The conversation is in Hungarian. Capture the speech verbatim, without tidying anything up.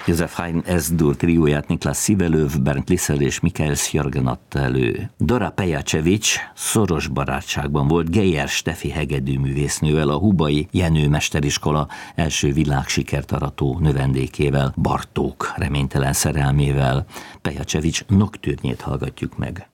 József Haydn S-dur trióját Niklas Szivelöv, Bernd Liszel és Michael Sjörgen adta elő. Dora Pejacevics szoros barátságban volt Geyer Steffi hegedűművésznővel, a hubai Jenő mesteriskola első világsikert arató növendékével, Bartók reménytelen szerelmével. Pejacevics noktűrnyét hallgatjuk meg.